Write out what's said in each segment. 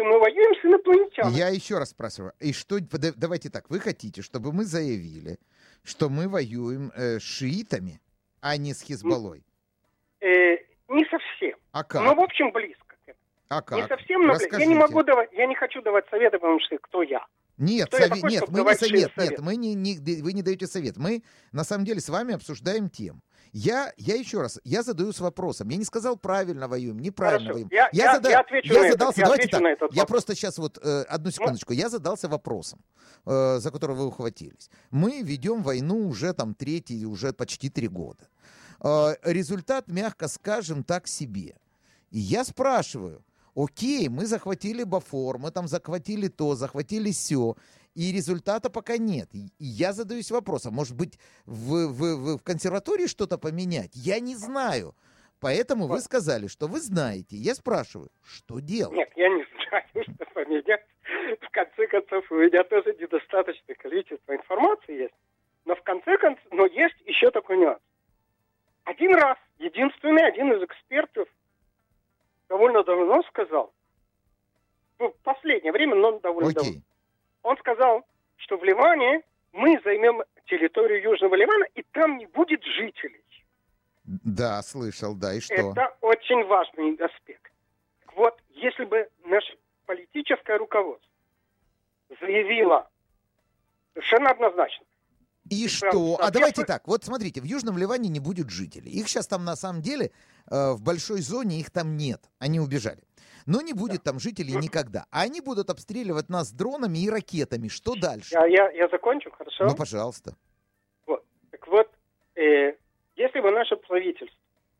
что мы воюем с инопланетянами. Я еще раз спрашиваю. И что, давайте так, вы хотите, чтобы мы заявили, что мы воюем с шиитами, а не с Хизбаллой? Не совсем. А как? Ну, в общем, близко. А как? Не совсем, но я не могу давать, я не хочу давать советы, потому что кто я. Нет, кто я такой, нет, мы не давать совет, нет, вы не даете совет. Мы на самом деле с вами обсуждаем тему. Я еще раз, я задаюсь вопросом. Я не сказал правильно воюем, неправильно воюем. Я отвечу на задался, это. давайте так, я я просто сейчас вот, одну секундочку, я задался вопросом, за который вы ухватились. Мы ведем войну уже там уже почти 3 года. Результат, мягко скажем, так себе. И я спрашиваю, окей, мы захватили Бофор, мы там захватили то, захватили сё, и результата пока нет. И я задаюсь вопросом, может быть, в консерватории что-то поменять? Я не знаю. Поэтому вы сказали, что вы знаете. Я спрашиваю, что делать? Нет, я не знаю, что поменять. В конце концов, у меня тоже недостаточное количество информации есть. Но в конце концов, есть еще такой нюанс. Один из экспертов довольно давно сказал, в последнее время, но довольно давно, он сказал, что в Ливане мы займем территорию Южного Ливана, и там не будет жителей. Да, слышал, да, и что? Это очень важный аспект. Вот, если бы наше политическое руководство заявило совершенно однозначно. И что? А давайте так, вот смотрите, в Южном Ливане не будет жителей. Их сейчас там на самом деле в большой зоне их там нет, они убежали. Но не будет там жителей никогда. А они будут обстреливать нас дронами и ракетами. Что дальше? Я закончу, хорошо? Ну, пожалуйста. Вот. Так вот, если бы наше правительство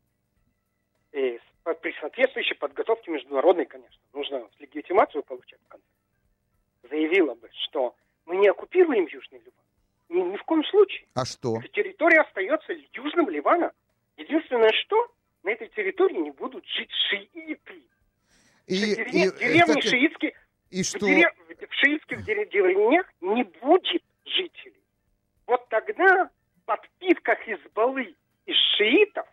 при соответствующей подготовке международной, конечно, нужно легитимацию получать в конце, заявило бы, что мы не оккупируем Южный Ливан. Ни в коем случае. А что? Эта территория остается Южным Ливаном. Единственное, что, на этой территории не будут жить шииты. Деревни шиитские. И что? В шиитских деревнях не будет жителей. Вот тогда подпитка Хизбаллы из шиитов,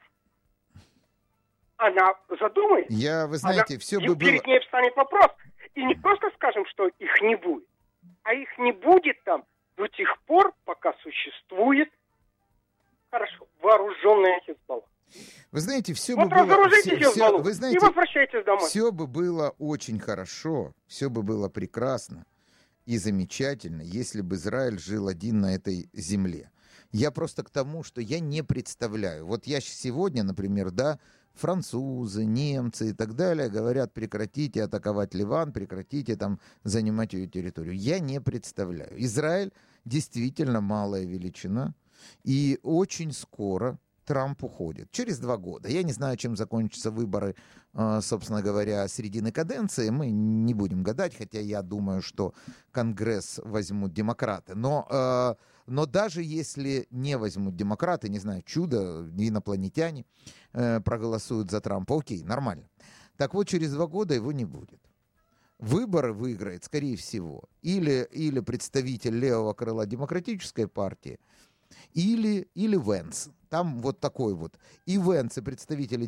она задумается. Вы знаете, все бы было... Перед ней встанет вопрос. И не просто скажем, что их не будет, а их не будет там до тех пор, пока существует вооруженная Хизбалла. Вы знаете, все бы было... Вы знаете, и возвращайтесь домой. Все бы было очень хорошо, все бы было прекрасно и замечательно, если бы Израиль жил один на этой земле. Я просто к тому, что я не представляю. Вот я сегодня, например, французы, немцы и так далее говорят, прекратите атаковать Ливан, прекратите там занимать ее территорию. Я не представляю. Израиль действительно малая величина, и очень скоро Трамп уходит. Через 2 года. Я не знаю, чем закончатся выборы, собственно говоря, середины каденции. Мы не будем гадать, хотя я думаю, что Конгресс возьмут демократы. Но даже если не возьмут демократы, не знаю, чудо, инопланетяне проголосуют за Трампа, окей, нормально. Так вот, через 2 года его не будет. Выборы выиграет, скорее всего, или представитель левого крыла Демократической партии, или Венс. Там вот такой вот. И Венс, и представители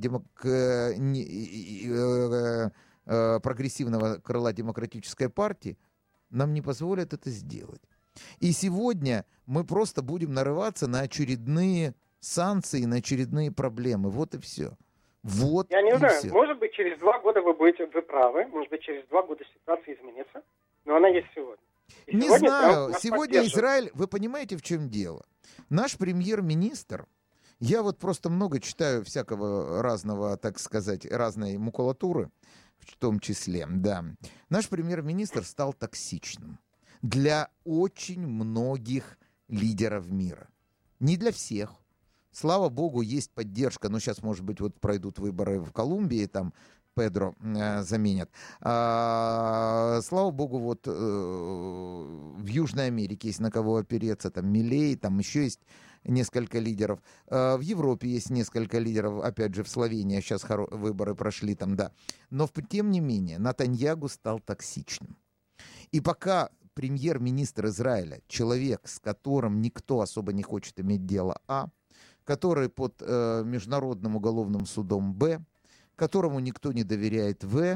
прогрессивного крыла Демократической партии нам не позволят это сделать. И сегодня мы просто будем нарываться на очередные санкции, на очередные проблемы. Вот и все. Вот. Я не знаю, все. Может быть, через 2 года вы правы, может быть, через 2 года ситуация изменится, но она есть сегодня. И не знаю, сегодня Израиль, вы понимаете, в чем дело? Наш премьер-министр, я вот просто много читаю всякого разного, так сказать, разной макулатуры, в том числе, да. Наш премьер-министр стал токсичным для очень многих лидеров мира. Не для всех. Слава богу, есть поддержка. Но сейчас, может быть, вот пройдут выборы в Колумбии, там Педро заменят. Слава богу, вот в Южной Америке есть на кого опереться. Там Милей, там еще есть несколько лидеров. В Европе есть несколько лидеров. Опять же, в Словении сейчас выборы прошли там, да. Но, тем не менее, Нетаньяху стал токсичным. И пока премьер-министр Израиля, человек, с которым никто особо не хочет иметь дело, который под Международным уголовным судом, которому никто не доверяет,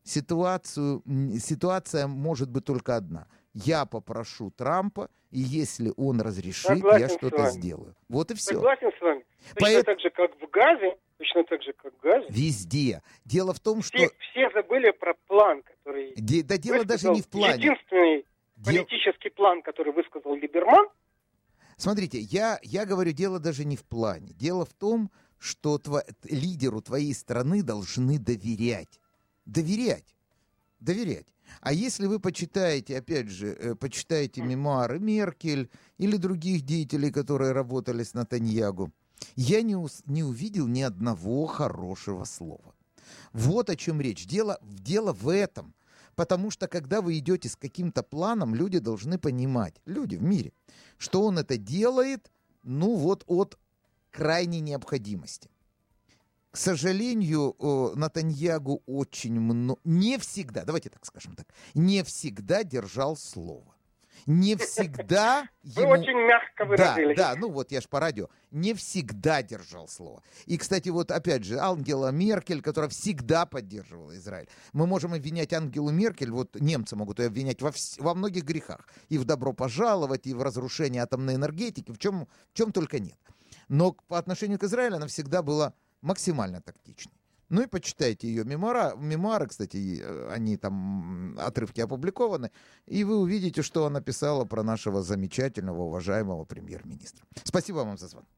ситуация может быть только одна. Я попрошу Трампа, и если он разрешит, Согласен я с что-то вами. сделаю. Вот и все. Согласен с вами. Точно так же, как в Газе. Везде. Дело в том, что... Все забыли про план, который... Да дело даже не в плане. Единственный политический план, который высказал Либерман. Смотрите, я говорю, дело даже не в плане. Дело в том, что лидеру твоей страны должны доверять. Доверять. А если вы почитаете, опять же, почитаете мемуары Меркель или других деятелей, которые работали с Нетаньягу, я не увидел ни одного хорошего слова. Вот о чем речь. Дело в этом. Потому что, когда вы идете с каким-то планом, люди должны понимать, люди в мире, что он это делает, от крайней необходимости. К сожалению, Нетаньягу не всегда, давайте так скажем так, не всегда держал слово. Не всегда ему... Вы очень мягко выразились. Да, я ж по радио. Не всегда держал слово. И, кстати, опять же, Ангела Меркель, которая всегда поддерживала Израиль. Мы можем обвинять Ангелу Меркель, немцы могут ее обвинять во многих грехах. И в добро пожаловать, и в разрушении атомной энергетики, в чем только нет. Но по отношению к Израилю она всегда была максимально тактичной. И почитайте ее мемуары, кстати, они там, отрывки опубликованы, и вы увидите, что она писала про нашего замечательного, уважаемого премьер-министра. Спасибо вам за звонок.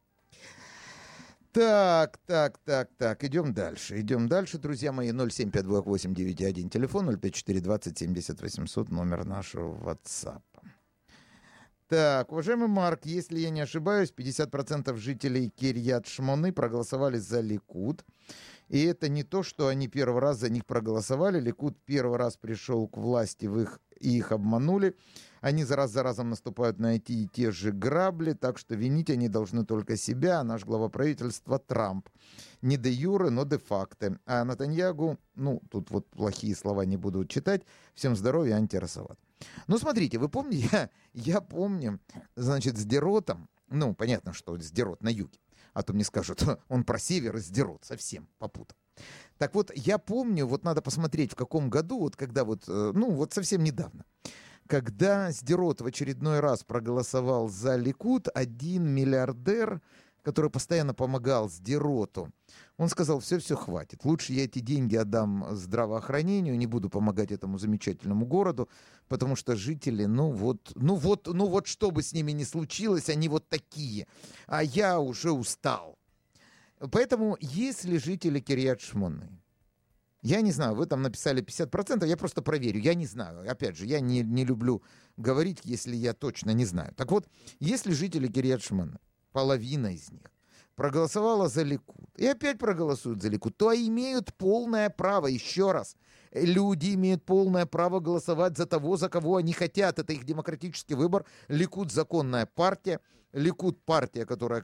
Так, идем дальше, друзья мои, 0752891, телефон 0542070 номер нашего WhatsApp. Так, уважаемый Марк, если я не ошибаюсь, 50% жителей Кирьят-Шмоны проголосовали за Ликуд. И это не то, что они первый раз за них проголосовали. Ликуд первый раз пришел к власти, и их обманули. Они раз за разом наступают на эти и те же грабли, так что винить они должны только себя, а наш глава правительства Трамп. Не де юре, но де факто. А Нетаньягу, тут плохие слова не буду читать, всем здоровья, антирасоват. Смотрите, вы помните, я помню, значит, Сдеротом, понятно, что Сдерот на юге, а то мне скажут, он про север и Сдерот, совсем попутал. Так вот, я помню, надо посмотреть, в каком году, когда совсем недавно, когда Сдерот в очередной раз проголосовал за Ликуд, один миллиардер, который постоянно помогал Сдероту, он сказал, все, хватит. Лучше я эти деньги отдам здравоохранению, не буду помогать этому замечательному городу, потому что жители, что бы с ними ни случилось, они такие. А я уже устал. Поэтому, если жители Кирьят-Шмоны, я не знаю, вы там написали 50%, я просто проверю, я не знаю. Опять же, я не люблю говорить, если я точно не знаю. Так вот, если жители Кирьят-Шмоны, половина из них, проголосовала за Ликуд, и опять проголосуют за Ликуд, то имеют полное право, еще раз, люди имеют полное право голосовать за того, за кого они хотят. Это их демократический выбор. Ликуд — законная партия. Ликуд — партия, которая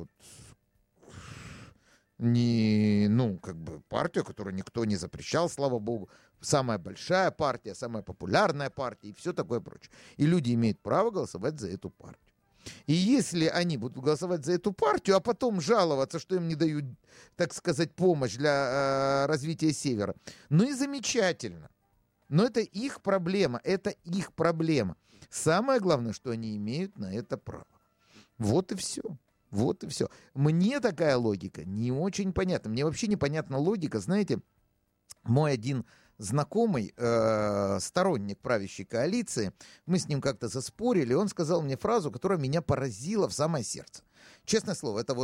партия, которую никто не запрещал, слава богу. Самая большая партия, самая популярная партия и все такое прочее. И люди имеют право голосовать за эту партию. И если они будут голосовать за эту партию, а потом жаловаться, что им не дают, так сказать, помощь для развития Севера, и замечательно. Но это их проблема, Самое главное, что они имеют на это право. Вот и все. Мне такая логика не очень понятна. Мне вообще непонятна логика. Знаете, мой один знакомый, сторонник правящей коалиции, мы с ним как-то заспорили, он сказал мне фразу, которая меня поразила в самое сердце. Честное слово, это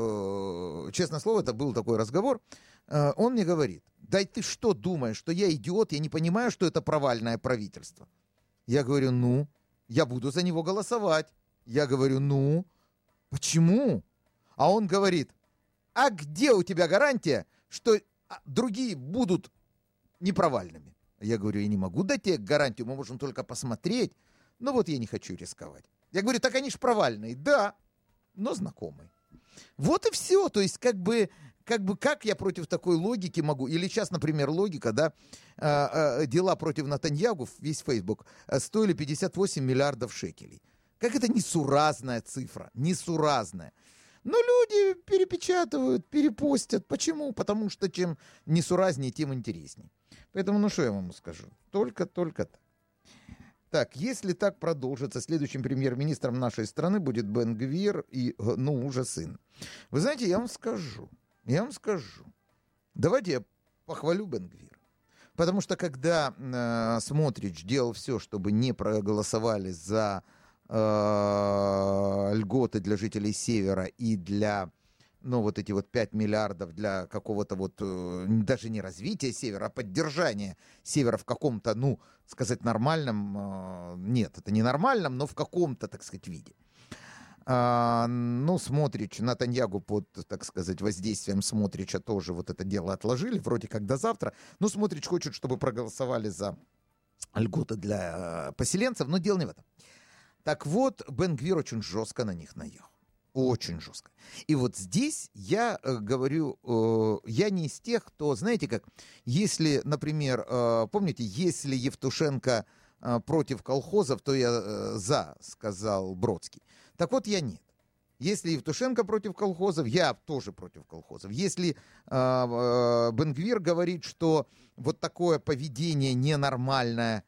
был такой разговор. Он мне говорит, да ты что думаешь, что я идиот, я не понимаю, что это провальное правительство. Я говорю, я буду за него голосовать. Я говорю, почему? А он говорит, а где у тебя гарантия, что другие будут непровальными? Я говорю, я не могу дать тебе гарантию, мы можем только посмотреть. Я не хочу рисковать. Я говорю, так они ж провальные. Да, но знакомые. Вот и все. То есть, как я против такой логики могу? Или сейчас, например, логика, дела против Нетаньягу, весь Facebook, стоили 58 миллиардов шекелей. Как это несуразная цифра? Несуразная. Но люди перепечатывают, перепостят. Почему? Потому что чем несуразнее, тем интересней. Поэтому, ну что я вам скажу? Только так. Так, если так продолжится, следующим премьер-министром нашей страны будет Бен-Гвир и, ну, уже сын. Вы знаете, я вам скажу. Давайте я похвалю Бен-Гвира. Потому что когда Смотрич делал все, чтобы не проголосовали за льготы для жителей Севера и для, ну, вот эти вот 5 миллиардов для какого-то вот, даже не развития Севера, а поддержания Севера в каком-то, ну, сказать, нормальном, нет, это не нормальном, но в каком-то, так сказать, виде. Ну, Смотрич, Натаньягу под, так сказать, воздействием Смотрича тоже вот это дело отложили, вроде как до завтра. Но Смотрич хочет, чтобы проголосовали за льготы для поселенцев, но дело не в этом. Так вот, Бен-Гвир очень жестко на них наехал. Очень жестко. И вот здесь я говорю, я не из тех, кто, знаете как, если, например, помните, если Евтушенко против колхозов, то я за, сказал Бродский. Так вот, я нет. Если Евтушенко против колхозов, я тоже против колхозов. Если Бен-Гвир говорит, что вот такое поведение ненормальное,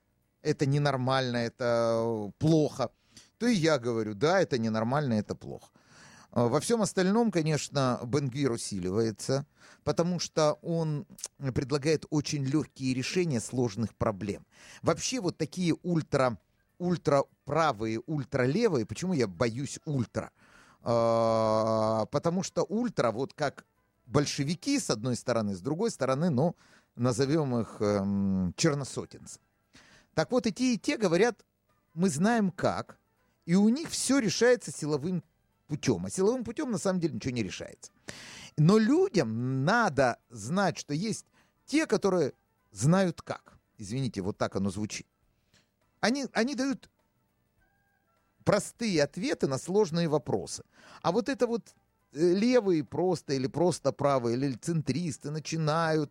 это плохо, то и я говорю, да, это ненормально, это плохо. Во всем остальном, конечно, Бен-Гвир усиливается, потому что он предлагает очень легкие решения сложных проблем. Вообще вот такие ультраправые, ультралевые, почему я боюсь ультра? Потому что ультра, вот как большевики с одной стороны, с другой стороны, ну, назовем их черносотенцы. Так вот, и те говорят, мы знаем как, и у них все решается силовым путем. А силовым путем на самом деле ничего не решается. Но людям надо знать, что есть те, которые знают как. Извините, вот так оно звучит. Они дают простые ответы на сложные вопросы. А вот это вот левые просто или просто правые, или центристы начинают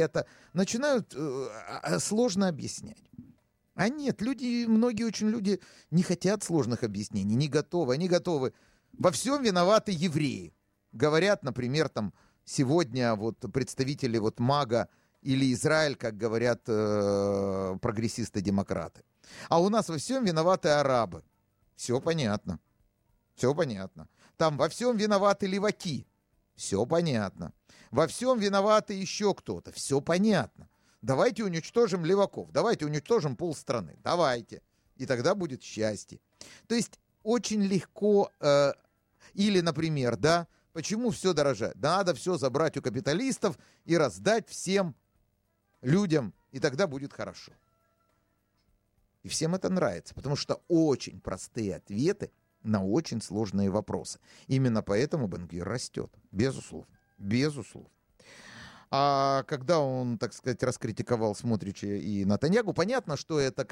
сложно объяснять. А нет, многие очень люди не хотят сложных объяснений, не готовы. Они готовы. Во всем виноваты евреи. Говорят, например, там сегодня вот представители вот МАГА или Израиль, как говорят прогрессисты-демократы. А у нас во всем виноваты арабы. Все понятно. Там во всем виноваты леваки. Все понятно. Во всем виноваты еще кто-то. Все понятно. Давайте уничтожим леваков. Давайте уничтожим полстраны. Давайте. И тогда будет счастье. То есть очень легко... Или, например, да, почему все дорожает? Надо все забрать у капиталистов и раздать всем людям, и тогда будет хорошо. И всем это нравится, потому что очень простые ответы на очень сложные вопросы. Именно поэтому Бен-Гвир растет. Безусловно. А когда он, так сказать, раскритиковал Смотрича и Натаньягу, понятно, что это,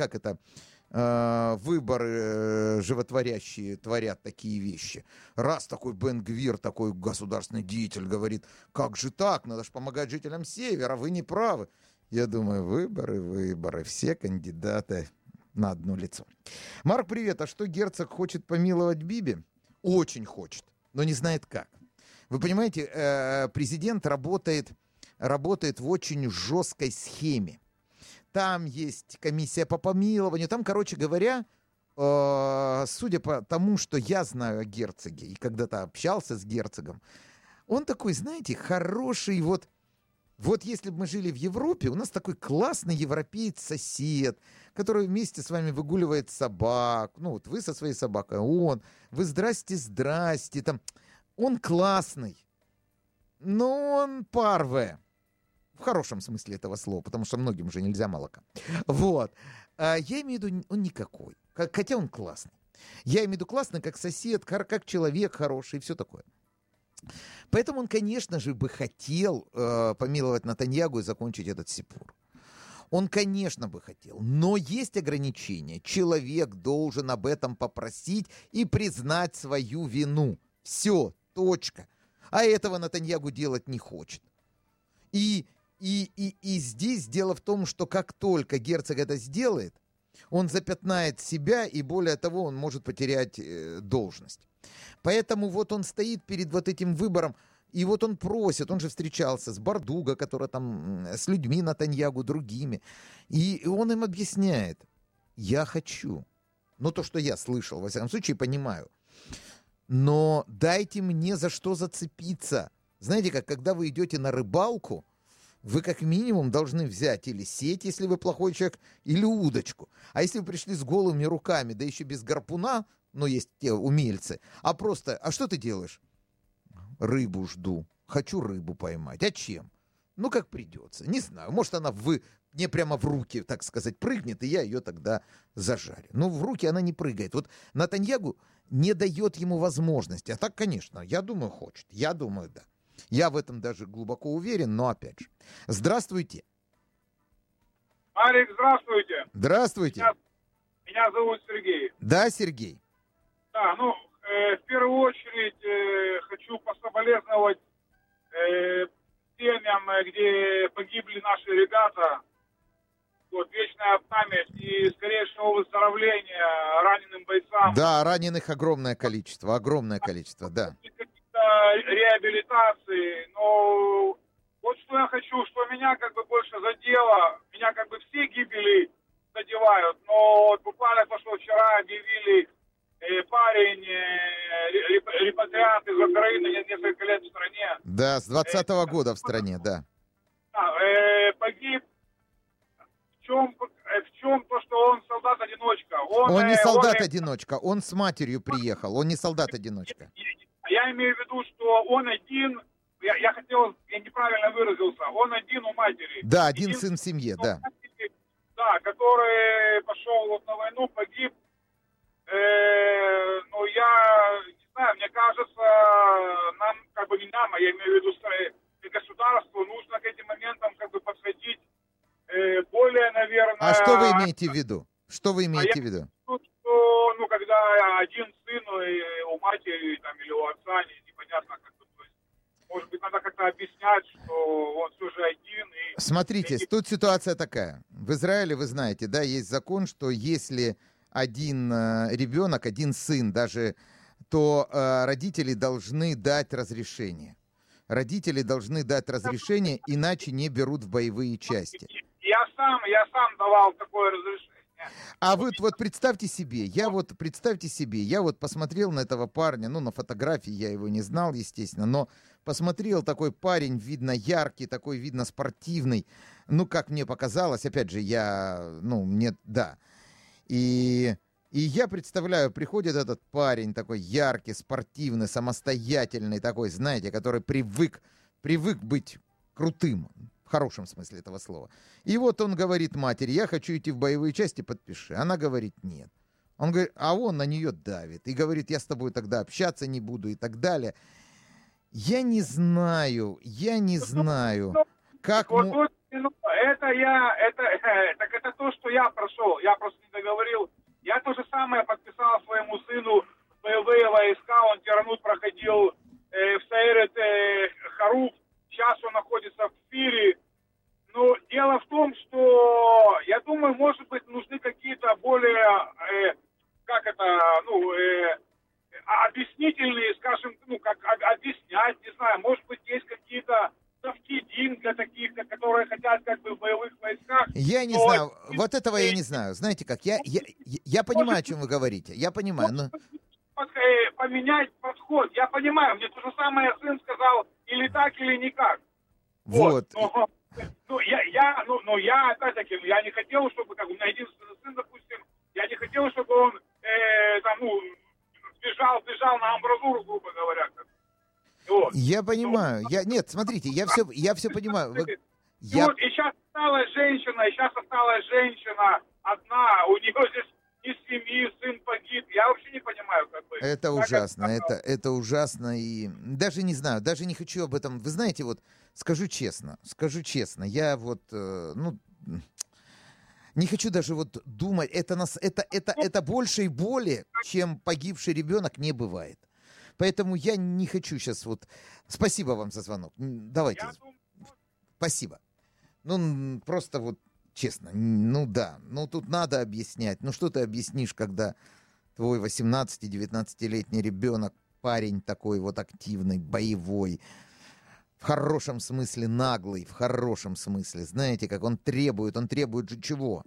выборы животворящие творят такие вещи. Раз такой Бен-Гвир, такой государственный деятель говорит, как же так, надо же помогать жителям Севера, вы не правы. Я думаю, выборы, все кандидаты на одно лицо. Марк, привет, а что Герцог хочет помиловать Биби? Очень хочет, но не знает как. Вы понимаете, президент работает в очень жесткой схеме. Там есть комиссия по помилованию. Там, короче говоря, судя по тому, что я знаю о герцоге, и когда-то общался с герцогом, он такой, знаете, хороший вот если бы мы жили в Европе, у нас такой классный европеец-сосед, который вместе с вами выгуливает собак. Ну, вот вы со своей собакой, вы здрасте, там. Он классный, но он парве. В хорошем смысле этого слова, потому что многим уже нельзя молока. Вот. Я имею в виду, он никакой. Хотя он классный. Я имею в виду классный как сосед, как человек хороший и все такое. Поэтому он, конечно же, бы хотел помиловать Натаньягу и закончить этот сипур. Он, конечно, бы хотел. Но есть ограничения. Человек должен об этом попросить и признать свою вину. Все, точка. А этого Натаньягу делать не хочет. И здесь дело в том, что как только герцог это сделает, он запятнает себя, и более того, он может потерять должность. Поэтому вот он стоит перед вот этим выбором, и вот он просит, он же встречался с Бардуго, который там, с людьми Натаньягу, другими, и он им объясняет, я хочу, ну то, что я слышал, во всяком случае, понимаю, но дайте мне за что зацепиться. Знаете, как когда вы идете на рыбалку, вы как минимум должны взять или сеть, если вы плохой человек, или удочку. А если вы пришли с голыми руками, да еще без гарпуна, ну, есть те умельцы, а просто, а что ты делаешь? Рыбу жду. Хочу рыбу поймать. А чем? Ну, как придется. Не знаю. Может, она мне прямо в руки, так сказать, прыгнет, и я ее тогда зажарю. Но в руки она не прыгает. Вот Натаньягу не дает ему возможности. А так, конечно, я думаю, хочет. Я думаю, да. Я в этом даже глубоко уверен, но опять же. Здравствуйте. Алик, здравствуйте. Здравствуйте. Меня зовут Сергей. Да, Сергей. Да, в первую очередь хочу пособолезновать семьям, где погибли наши ребята. Вот, вечная память и скорейшего выздоровления раненым бойцам. Да, раненых огромное количество, да. Каких-то реабилитации, но вот что я хочу, что меня как бы больше задело, меня как бы все гибели задевают, но вот буквально то, что вчера объявили парень, репатриант из Украины, несколько лет в стране. Да, с 20-го года в стране, да. Погиб. В чем то, что он солдат-одиночка? Он не солдат-одиночка, он с матерью приехал, он не солдат-одиночка. Я имею в виду, что он один, я неправильно выразился, он один у матери. Да, один сын в семье, да. Да, который пошел вот на войну, погиб. Ну, я не знаю, мне кажется, нам, как бы не нам, а я имею в виду государству, нужно к этим моментам как бы подходить более, наверное... А что вы имеете в виду? Что вы имеете в виду? Что, когда один сын у матери там, или у отца, непонятно, как бы, то есть, может быть, надо как-то объяснять, что он все же один. Смотрите, тут ситуация такая. В Израиле, вы знаете, да, есть закон, что если один ребенок, один сын даже, то родители должны дать разрешение. Родители должны дать разрешение, иначе не берут в боевые части. Я сам давал такое разрешение. А вот представьте себе, я вот посмотрел на этого парня, ну, на фотографии я его не знал, естественно, но посмотрел, такой парень, видно, яркий, такой, видно, спортивный, ну, как мне показалось, опять же, да. И я представляю, приходит этот парень такой яркий, спортивный, самостоятельный такой, знаете, который привык быть крутым, в хорошем смысле этого слова. И вот он говорит матери, я хочу идти в боевые части, подпиши. Она говорит, нет. Он говорит, а он на нее давит. И говорит, я с тобой тогда общаться не буду и так далее. Я не знаю, как... Это то, что я прошел. Я просто не договорил. Я то же самое подписал своему сыну в боевые войска. Он Тиранут проходил в Сайрет Харуф. Сейчас он находится в Фире. Но дело в том, что, я думаю, может быть, нужны какие-то более, объяснительные, скажем, как объяснять, не знаю, может быть, есть какие-то тавкидин для таких, которые хотят как бы в боевых войсках. Я не знаю, вот этого я не знаю. Знаете как, я понимаю, о чем вы говорите, я понимаю, но... Поменять подход, я понимаю, мне то же самое сын сказал, или так, или никак. Вот. Я опять-таки, я не хотел, чтобы, как у меня единственный сын, допустим, я не хотел, чтобы он бежал на амбразуру, грубо говоря. Вот. Я понимаю. Нет, смотрите, я все понимаю. Вот, и сейчас осталась женщина одна, у нее здесь ни семьи, сын погиб. Я вообще не понимаю, как бы. Это ужасно, это ужасно. И даже не знаю, даже не хочу об этом. Вы знаете, вот, скажу честно, я вот, не хочу даже вот думать, это большей боли, чем погибший ребенок, не бывает. Поэтому я не хочу сейчас вот... Спасибо вам за звонок. Давайте. Спасибо. Ну, просто вот честно, ну да. Ну, тут надо объяснять. Ну, что ты объяснишь, когда твой 18-19-летний ребенок, парень такой вот активный, боевой, в хорошем смысле наглый, в хорошем смысле. Знаете, как он требует же чего?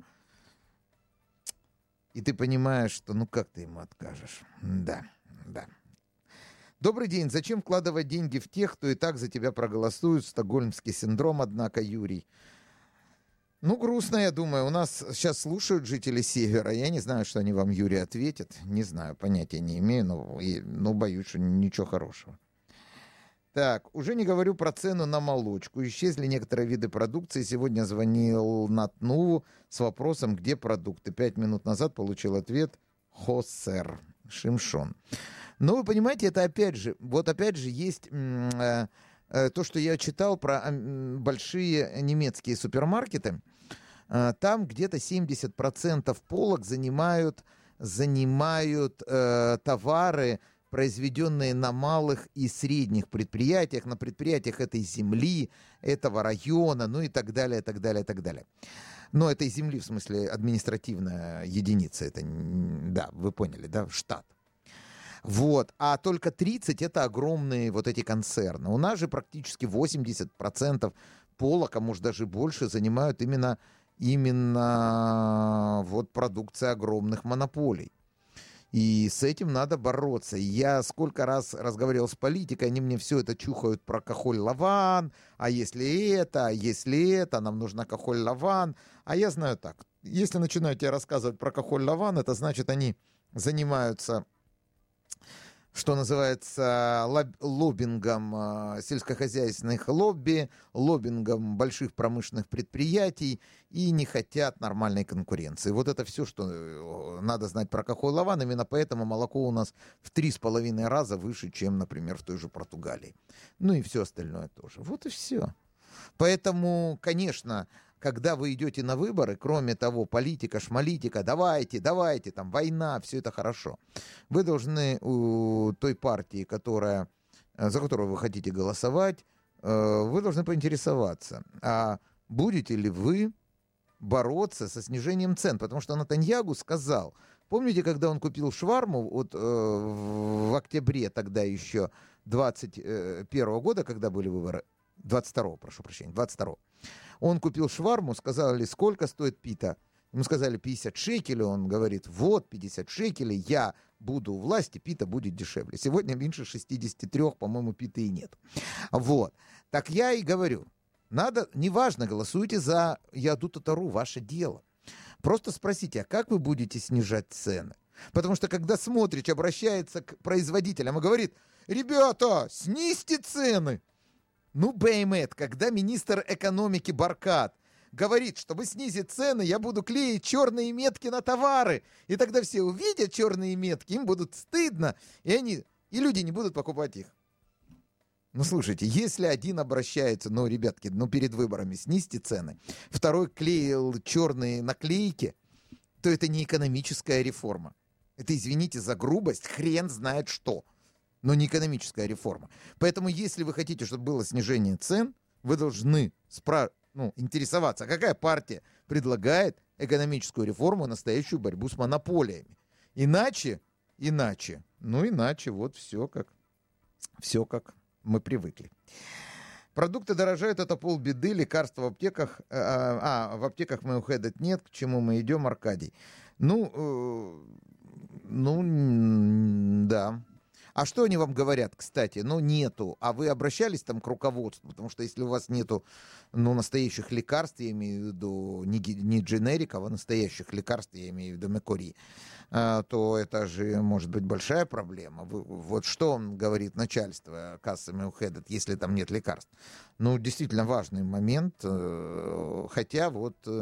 И ты понимаешь, что ну как ты ему откажешь? Да. Добрый день. Зачем вкладывать деньги в тех, кто и так за тебя проголосует? Стокгольмский синдром, однако, Юрий. Ну, грустно, я думаю. У нас сейчас слушают жители Севера. Я не знаю, что они вам, Юрий, ответят. Не знаю, понятия не имею, но боюсь, что ничего хорошего. Так, уже не говорю про цену на молочку. Исчезли некоторые виды продукции. Сегодня звонил на ТНУ с вопросом, где продукты. 5 минут назад получил ответ Хосер Шимшон. Но вы понимаете, это опять же есть то, что я читал про большие немецкие супермаркеты. Там где-то 70% полок занимают товары, произведенные на малых и средних предприятиях, на предприятиях этой земли, этого района, ну и так далее, и так далее, и так далее. Но этой земли, в смысле, административная единица, это, да, вы поняли, да, штат. Вот, а только 30 это огромные вот эти концерны. У нас же практически 80% полок, а может даже больше, занимают именно вот продукция огромных монополий. И с этим надо бороться. Я сколько раз разговаривал с политикой, они мне все это чухают про кахоль-лаван, а если это, нам нужна кахоль-лаван. А я знаю так, если начинаю тебе рассказывать про кахоль-лаван, это значит, они занимаются, что называется, лоббингом сельскохозяйственных лобби, лоббингом больших промышленных предприятий и не хотят нормальной конкуренции. Вот это все, что надо знать про кахоль-лаван. Именно поэтому молоко у нас в 3,5 раза выше, чем, например, в той же Португалии. Ну и все остальное тоже. Вот и все. Поэтому, конечно, когда вы идете на выборы, кроме того, политика, шмалитика, давайте, там война, все это хорошо. Вы должны у той партии, за которую вы хотите голосовать, вы должны поинтересоваться, а будете ли вы бороться со снижением цен? Потому что Нетаньяху сказал, помните, когда он купил шварму в октябре тогда еще 21 года, когда были выборы, 22-го, он купил шварму, сказали, сколько стоит пита. Ему сказали 50 шекелей, он говорит, вот 50 шекелей, я буду у власти, пита будет дешевле. Сегодня меньше 63, по-моему, питы и нет. Вот. Так я и говорю, неважно, голосуйте за Ядут Атару, ваше дело. Просто спросите, а как вы будете снижать цены? Потому что когда Смотрич обращается к производителям и говорит, ребята, снизьте цены. Ну, беймет, когда министр экономики Баркат говорит, чтобы снизить цены, я буду клеить черные метки на товары. И тогда все увидят черные метки, им будут стыдно, и люди не будут покупать их. Ну, слушайте, если один обращается, ребятки, перед выборами снизьте цены, второй клеил черные наклейки, то это не экономическая реформа. Это, извините за грубость, хрен знает что. Но не экономическая реформа. Поэтому, если вы хотите, чтобы было снижение цен, вы должны интересоваться, какая партия предлагает экономическую реформу, настоящую борьбу с монополиями. Иначе, вот все как мы привыкли. Продукты дорожают, это полбеды, лекарства в аптеках, в аптеках Меухедет нет, к чему мы идем, Аркадий? Да. А что они вам говорят, кстати? Нету. А вы обращались там к руководству? Потому что если у вас нету, настоящих лекарств, я имею в виду не дженериков, а настоящих лекарств, я имею в виду Мекори, то это же может быть большая проблема. Вот что он говорит начальство кассы Меухедет, если там нет лекарств? Действительно важный момент. Хотя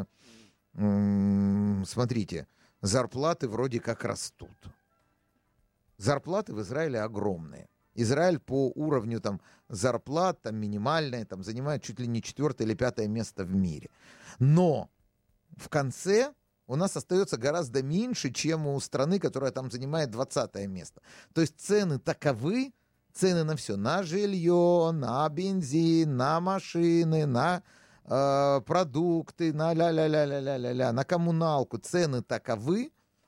смотрите, зарплаты вроде как растут. Зарплаты в Израиле огромные. Израиль по уровню зарплат, минимальная, занимает чуть ли не 4-е или 5-е место в мире. Но в конце у нас остается гораздо меньше, чем у страны, которая занимает 20-е место. То есть цены таковы, цены на все, на жилье, на бензин, на машины, на продукты, на на коммуналку, цены таковы,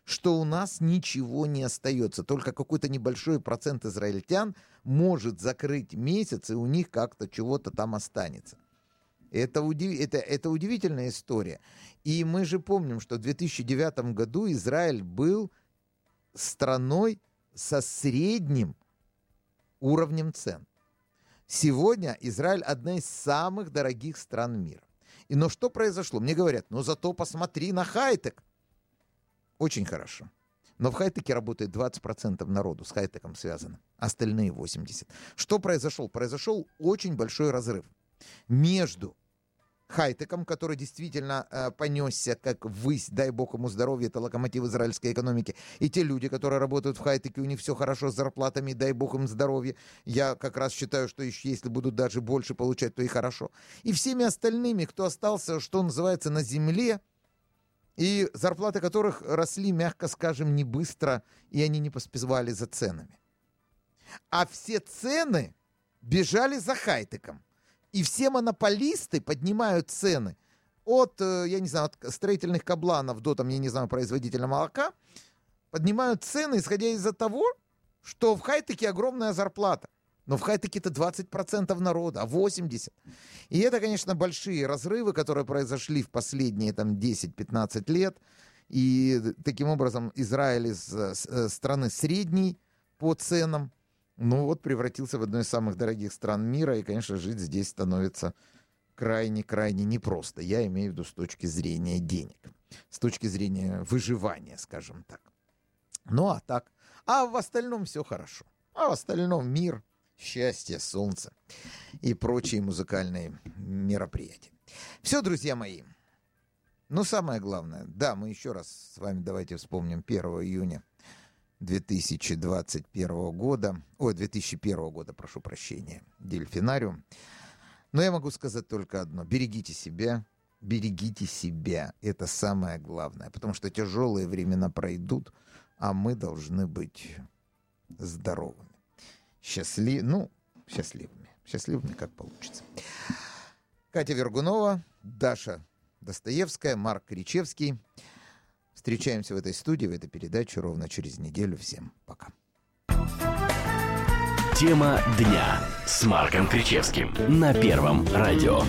что у нас ничего не остается. Только какой-то небольшой процент израильтян может закрыть месяц, и у них как-то чего-то там останется. Это удивительная история. И мы же помним, что в 2009 году Израиль был страной со средним уровнем цен. Сегодня Израиль одна из самых дорогих стран мира. Но что произошло? Мне говорят, зато посмотри на хай-тек. Очень хорошо. Но в хай-теке работает 20% народу, с хай-теком связано. Остальные 80%. Что произошел? Произошел очень большой разрыв между хай-теком, который действительно понесся как ввысь, дай бог ему здоровья, это локомотив израильской экономики, и те люди, которые работают в хай-теке, у них все хорошо с зарплатами, дай бог им здоровья. Я как раз считаю, что еще если будут даже больше получать, то и хорошо. И всеми остальными, кто остался, что называется, на земле, и зарплаты которых росли, мягко скажем, не быстро, и они не поспевали за ценами. А все цены бежали за хай-теком. И все монополисты поднимают цены от, от строительных кабланов до, производителя молока, поднимают цены, исходя из-за того, что в хай-теке огромная зарплата. Но в хай-теке это 20% народа, а 80%. И это, конечно, большие разрывы, которые произошли в последние 10-15 лет. И таким образом Израиль из страны средней по ценам, превратился в одну из самых дорогих стран мира, и, конечно, жить здесь становится крайне-крайне непросто. Я имею в виду с точки зрения денег, с точки зрения выживания, скажем так. А в остальном все хорошо. А в остальном мир, счастье, солнце и прочие музыкальные мероприятия. Все, друзья мои. Самое главное, мы еще раз с вами давайте вспомним 1 июня 2001 года, прошу прощения, Дельфинариум. Но я могу сказать только одно. Берегите себя, это самое главное, потому что тяжелые времена пройдут, а мы должны быть здоровыми, счастливыми, как получится. Катя Вергунова, Даша Достоевская, Марк Кричевский. Встречаемся в этой студии, в этой передаче ровно через неделю. Всем пока. Тема дня с Марком Кричевским на Первом радио.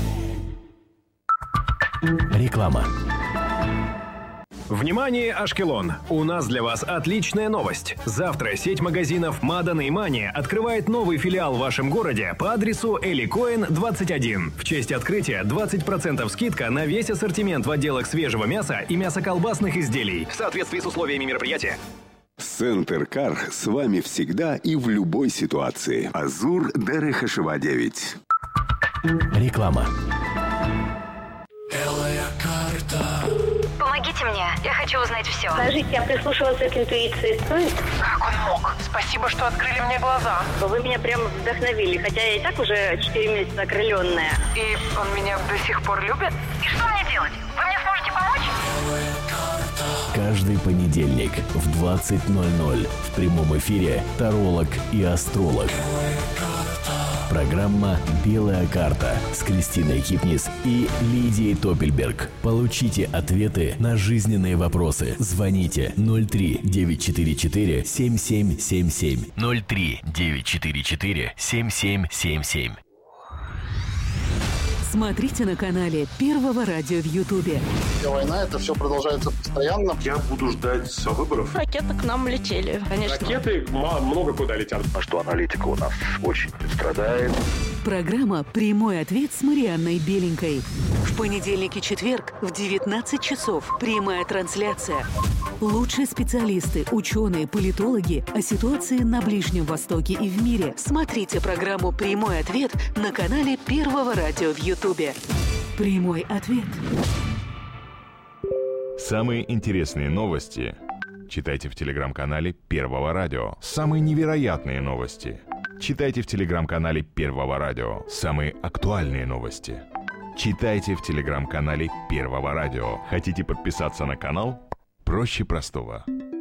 Реклама. Внимание, Ашкелон! У нас для вас отличная новость. Завтра сеть магазинов Мадан и Мани открывает новый филиал в вашем городе по адресу Эли Коэн, 21. В честь открытия 20% скидка на весь ассортимент в отделах свежего мяса и мясоколбасных изделий в соответствии с условиями мероприятия. Центр Кар с вами всегда и в любой ситуации. Азур Дерехашева 9. Реклама. Помогите мне, я хочу узнать все. Скажите, а прислушиваться к интуиции стоит? Как он мог? Спасибо, что открыли мне глаза. Вы меня прям вдохновили, хотя я и так уже 4 месяца окрыленная. И он меня до сих пор любит? И что мне делать? Вы мне сможете помочь? Каждый понедельник в 20:00 в прямом эфире таролог и астролог. Программа «Белая карта» с Кристиной Кипнис и Лидией Топельберг. Получите ответы на жизненные вопросы. Звоните 03-944-7777. 03-944-7777. Смотрите на канале Первого радио в Ютубе. Война, это все продолжается постоянно. Я буду ждать выборов. Ракеты к нам летели, конечно. Ракеты много куда летят. А что аналитика у нас очень страдает. Программа «Прямой ответ» с Марианной Беленькой. В понедельник и четверг в 19 часов. Прямая трансляция. Лучшие специалисты, ученые, политологи о ситуации на Ближнем Востоке и в мире. Смотрите программу «Прямой ответ» на канале Первого радио в Ютубе. Прямой ответ. Самые интересные новости читайте в телеграм-канале Первого радио. Самые невероятные новости читайте в телеграм-канале Первого радио. Самые актуальные новости читайте в телеграм-канале Первого радио. Хотите подписаться на канал? Проще простого.